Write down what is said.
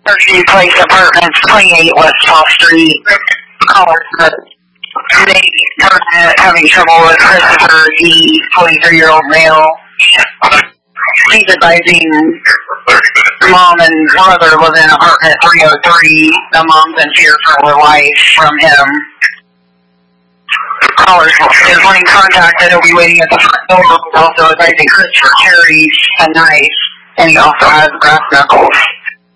Hershey Place Apartments, 28 West 12th Street. Caller may having trouble with Christopher G., 23-year-old male. He's advising mom and brother was in apartment 303. The mom's in fear for her life from him. Caller is wanting contact that he'll be waiting at the front door. Also advising Christopher carries a knife, and he also has brass knuckles.